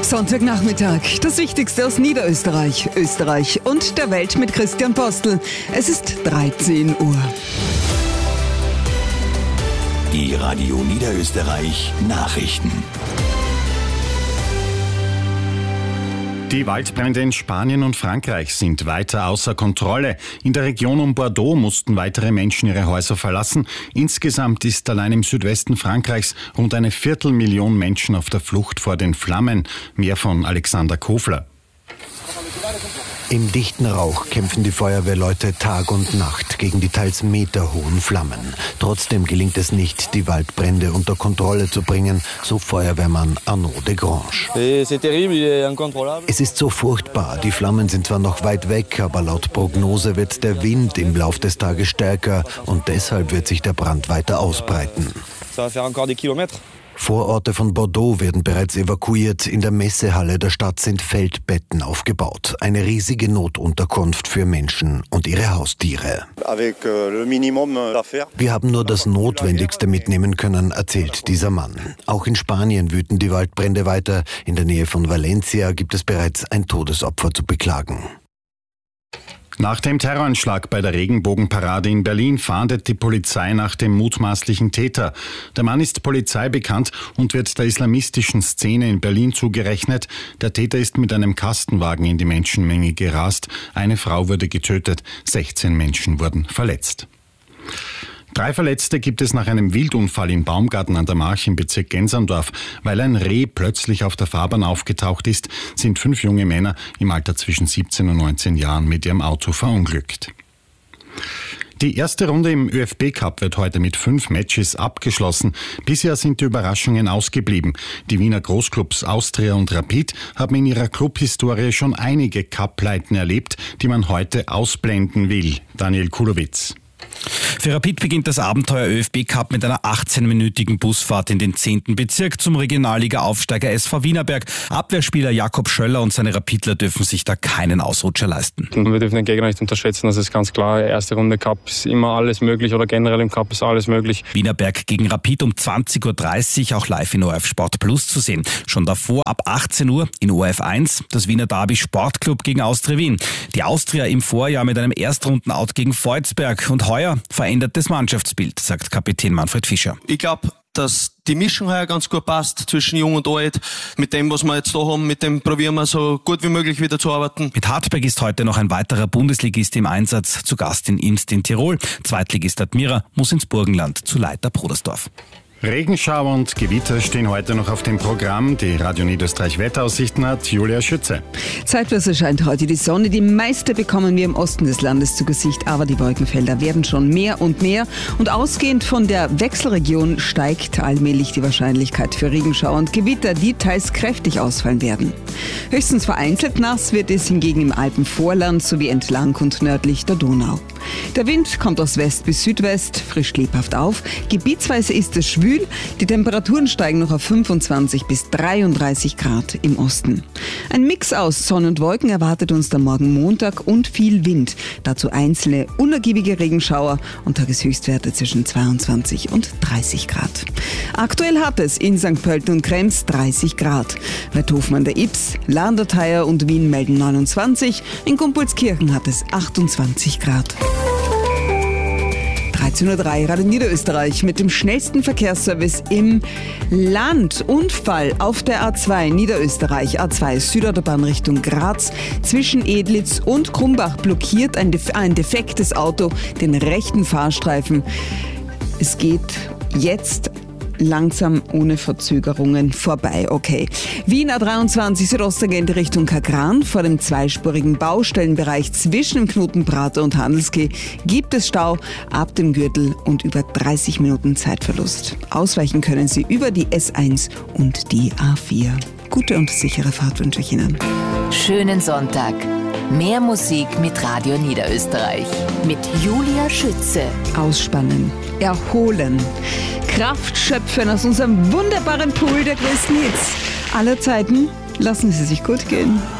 Sonntagnachmittag, das Wichtigste aus Niederösterreich, Österreich und der Welt mit Christian Postel. Es ist 13 Uhr. Die Radio Niederösterreich Nachrichten. Die Waldbrände in Spanien und Frankreich sind weiter außer Kontrolle. In der Region um Bordeaux mussten weitere Menschen ihre Häuser verlassen. Insgesamt ist allein im Südwesten Frankreichs rund 250.000 Menschen auf der Flucht vor den Flammen. Mehr von Alexander Kofler. Im dichten Rauch kämpfen die Feuerwehrleute Tag und Nacht gegen die teils meterhohen Flammen. Trotzdem gelingt es nicht, die Waldbrände unter Kontrolle zu bringen, so Feuerwehrmann Arnaud de Grange. Es ist so furchtbar, die Flammen sind zwar noch weit weg, aber laut Prognose wird der Wind im Lauf des Tages stärker und deshalb wird sich der Brand weiter ausbreiten. Vororte von Bordeaux werden bereits evakuiert. In der Messehalle der Stadt sind Feldbetten aufgebaut. Eine riesige Notunterkunft für Menschen und ihre Haustiere. Wir haben nur das Notwendigste mitnehmen können, erzählt dieser Mann. Auch in Spanien wüten die Waldbrände weiter. In der Nähe von Valencia gibt es bereits ein Todesopfer zu beklagen. Nach dem Terroranschlag bei der Regenbogenparade in Berlin fahndet die Polizei nach dem mutmaßlichen Täter. Der Mann ist Polizei bekannt und wird der islamistischen Szene in Berlin zugerechnet. Der Täter ist mit einem Kastenwagen in die Menschenmenge gerast. Eine Frau wurde getötet, 16 Menschen wurden verletzt. 3 Verletzte gibt es nach einem Wildunfall im Baumgarten an der March im Bezirk Gensandorf. Weil ein Reh plötzlich auf der Fahrbahn aufgetaucht ist, sind 5 junge Männer im Alter zwischen 17 und 19 Jahren mit ihrem Auto verunglückt. Die erste Runde im ÖFB-Cup wird heute mit 5 Matches abgeschlossen. Bisher sind die Überraschungen ausgeblieben. Die Wiener Großclubs Austria und Rapid haben in ihrer Clubhistorie schon einige Cup-Pleiten erlebt, die man heute ausblenden will. Daniel Kulowitz. Für Rapid beginnt das Abenteuer ÖFB-Cup mit einer 18-minütigen Busfahrt in den 10. Bezirk zum Regionalliga-Aufsteiger SV Wienerberg. Abwehrspieler Jakob Schöller und seine Rapidler dürfen sich da keinen Ausrutscher leisten. Wir dürfen den Gegner nicht unterschätzen, das ist ganz klar. Erste Runde Cup ist immer alles möglich oder generell im Cup ist alles möglich. Wienerberg gegen Rapid um 20.30 Uhr auch live in ORF Sport Plus zu sehen. Schon davor ab 18 Uhr in ORF 1 das Wiener Derby Sportclub gegen Austria Wien. Die Austria im Vorjahr mit einem Erstrunden-Out gegen Volzberg und heuer verändert das Mannschaftsbild, sagt Kapitän Manfred Fischer. Ich glaube, dass die Mischung heuer ganz gut passt zwischen Jung und Alt. Mit dem, was wir jetzt da haben, mit dem probieren wir so gut wie möglich wieder zu arbeiten. Mit Hartberg ist heute noch ein weiterer Bundesligist im Einsatz, zu Gast in Imst in Tirol. Zweitligist Admira muss ins Burgenland zu Leiter Prodersdorf. Regenschauer und Gewitter stehen heute noch auf dem Programm. Die Radio Niederösterreich Wetteraussichten hat Julia Schütze. Zeitweise scheint heute die Sonne. Die meiste bekommen wir im Osten des Landes zu Gesicht, aber die Wolkenfelder werden schon mehr und mehr. Und ausgehend von der Wechselregion steigt allmählich die Wahrscheinlichkeit für Regenschauer und Gewitter, die teils kräftig ausfallen werden. Höchstens vereinzelt nass wird es hingegen im Alpenvorland sowie entlang und nördlich der Donau. Der Wind kommt aus West bis Südwest, frisch lebhaft auf. Gebietsweise ist es schwül. Die Temperaturen steigen noch auf 25 bis 33 Grad im Osten. Ein Mix aus Sonne und Wolken erwartet uns dann morgen Montag und viel Wind. Dazu einzelne unergiebige Regenschauer und Tageshöchstwerte zwischen 22 und 30 Grad. Aktuell hat es in St. Pölten und Krems 30 Grad. Weidhofen an der Ips, Landertheier und Wien melden 29. In Gumpolskirchen hat es 28 Grad. 13.03 Uhr, Radio Niederösterreich mit dem schnellsten Verkehrsservice im Land. Unfall auf der A2 Niederösterreich, A2 Südautobahn Richtung Graz. Zwischen Edlitz und Krumbach blockiert ein defektes Auto den rechten Fahrstreifen. Es geht jetzt langsam ohne Verzögerungen vorbei. Okay. Wien A23 Südostagente Richtung Kagran. Vor dem zweispurigen Baustellenbereich zwischen dem Knoten Prater und Handelskeh gibt es Stau ab dem Gürtel und über 30 Minuten Zeitverlust. Ausweichen können Sie über die S1 und die A4. Gute und sichere Fahrt wünsche ich Ihnen. Schönen Sonntag. Mehr Musik mit Radio Niederösterreich. Mit Julia Schütze. Ausspannen, erholen, Kraft schöpfen aus unserem wunderbaren Pool der größten Hits aller Zeiten. Lassen Sie sich gut gehen.